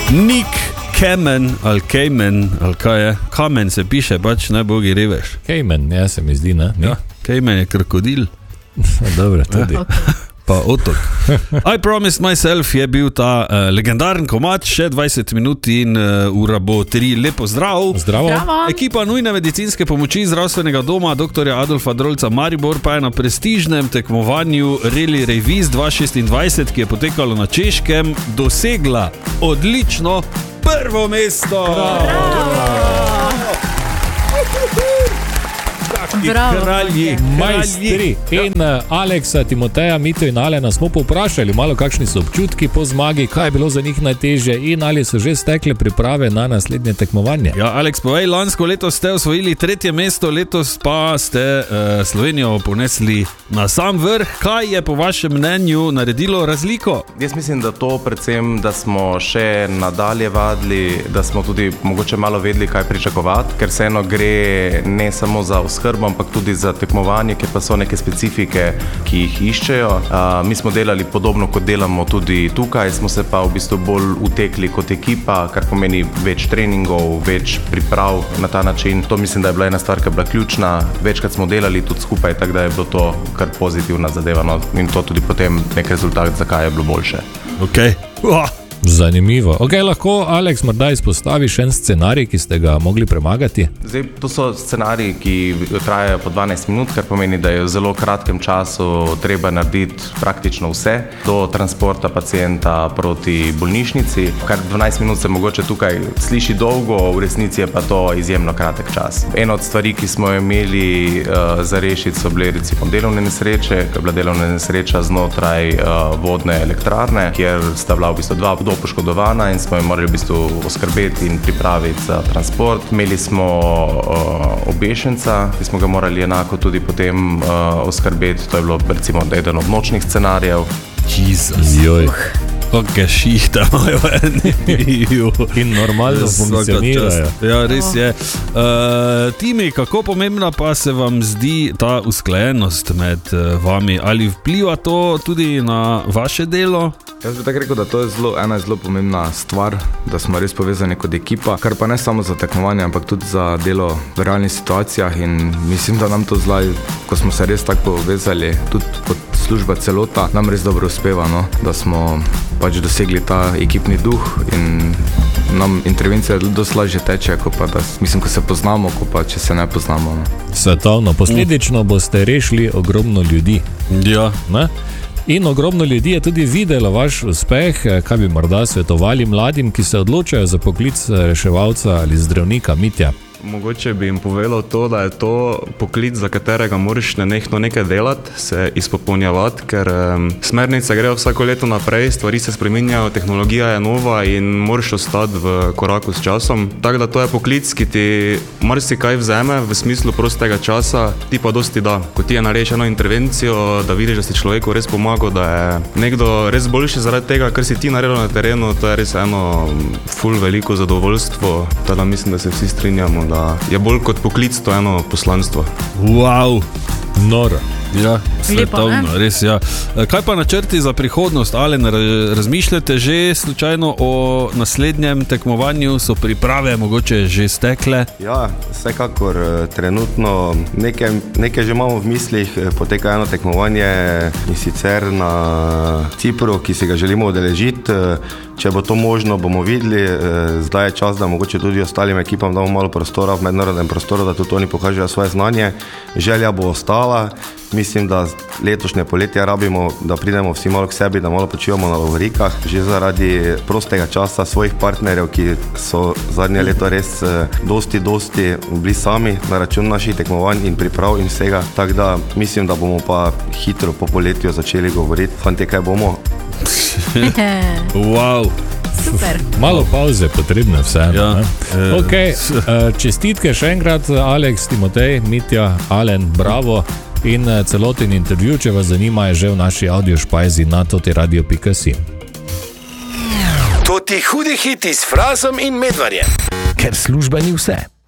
Nick Kamen ali kaj je? Kamen se piše, pač najbogi reveš. Kamen, ja se mi zdi, ne? Ja, Kamen je krokodil. Dobro, tudi. Pa otok. I Promised Myself je bil ta legendaren komad, še 20 minut in ura bo 3. Lepo zdrav. Zdravo. Ekipa nujne medicinske pomoči zdravstvenega doma dr. Adolfa Drolca Maribor pa je na prestižnem tekmovanju Rally Revis 2026, ki je potekalo na Češkem, dosegla odlično prvo mesto. Kralji, majstri. In Aleksa, Timoteja, Mito in Alena smo povprašali malo, kakšni so občutki po zmagi, kaj je bilo za njih najtežje in ali so že stekle priprave na naslednje tekmovanje. Ja, Aleks, povej, lansko leto ste osvojili 3. mesto, letos pa ste Slovenijo ponesli na sam vrh. Kaj je po vašem mnenju naredilo razliko? Jaz mislim, da to predvsem, da smo še nadalje vadili, da smo tudi mogoče malo vedeli, kaj pričakovati, ker vseeno gre ne samo za oskrbo, ampak tudi za tekmovanje, ker pa so neke specifike, ki jih iščejo. Mi smo delali podobno, kot delamo tudi tukaj, smo se pa v bistvu bolj utekli kot ekipa, kar pomeni več treningov, več priprav na ta način. To mislim, da je bila ena stvar, ki je bila ključna. Večkrat smo delali tudi skupaj, tako da je bilo to kar pozitivna zadeva, no, in to tudi potem nek rezultat, zakaj je bilo boljše. Okay. Zanimivo. Ok, lahko Aleks morda izpostaviš en scenarij, ki ste ga mogli premagati? Zdaj, to so scenariji, ki trajajo po 12 minut, kar pomeni, da je v zelo kratkem času treba narediti praktično vse, do transporta pacienta proti bolnišnici. Kar 12 minut se mogoče tukaj sliši dolgo, v resnici je pa to izjemno kratek čas. Ena od stvari, ki smo imeli za rešiti, so bile recimo delovne nesreče, ki je bila delovna nesreča znotraj vodne elektrarne, kjer sta bila v bistvu dva poškodovana in smo jo morali v bistvu oskrbeti in pripraviti za transport. Imeli smo obešenca, ki smo ga morali enako tudi potem oskrbeti. To je bilo recimo eden od nočnih scenarijev. Joj. Ok, šihta imajo eni. In normalno funkcionirajo. Ja, res je. Timi, kako pomembna pa se vam zdi ta usklajenost med vami? Ali vpliva to tudi na vaše delo? Jaz bi tako rekel, da to je ena zelo pomembna stvar, da smo res povezani kot ekipa, kar pa ne samo za tekmovanje, ampak tudi za delo v realnih situacijah in mislim, da nam to zdaj, ko smo se res tako povezali, tudi kot služba celota, nam res dobro uspeva, no? Da smo pač dosegli ta ekipni duh in nam intervencija dosti lažje teče, ko pa da, mislim, ko se poznamo, ko pa če se ne poznamo. No? Svetovno, posledično boste rešili ogromno ljudi. Ja. Ne? In ogromno ljudi je tudi videlo vaš uspeh. Kaj bi morda svetovali mladim, ki se odločajo za poklic reševalca ali zdravnika, Mitja? Mogoče bi jim povedal to, da je to poklic, za katerega moraš nenehno nekaj delati, se izpopolnjevati, ker smernice grejo vsako leto naprej, stvari se spreminjajo, tehnologija je nova in moraš ostati v koraku s časom. Tako da to je poklic, ki ti marsikaj vzeme v smislu prostega časa, ti pa dosti da. Ko ti je narediš eno intervencijo, da vidiš, da si človeku res pomagal, da je nekdo res boljši zaradi tega, kar si ti naredil na terenu, to je res eno ful veliko zadovoljstvo. Tada mislim, da se vsi strinjamo, da je bolj kot poklic to eno poslanstvo. Wow. Noro. Ja, svetovno, res ja. Kaj pa načrti za prihodnost? Alen, razmišljate že slučajno o naslednjem tekmovanju? So priprave mogoče že stekle? Ja, vsekakor trenutno nekaj že imamo v mislih. Poteka eno tekmovanje in sicer na Cipru, ki se ga želimo udeležiti. Če bo to možno, bomo videli. Zdaj je čas, da mogoče tudi ostalim ekipam damo malo prostora v mednarodnem prostoru, da tudi oni pokažejo svoje znanje. Želja bo ostala. Mislim, da letošnje poletje rabimo, da pridemo vsi malo k sebi, da malo počivamo na lovorikah, že zaradi prostega časa svojih partnerjev, ki so zadnje leto res dosti bili sami na račun naših tekmovanj in priprav in vsega. Tako da mislim, da bomo pa hitro po poletju začeli govoriti. Fantje, kaj bomo? Wow. Super. Malo pauze potrebne vseeno. Ja. Okay. Čestitke še enkrat, Aleks, Timotej, Mitja, Alen, bravo. In celoten intervju, če vas zanima, je že v naši audio špajzi na totiradio.si. Toti hudi hiti s Frazom in Medvarjem. Ker služba ni vse.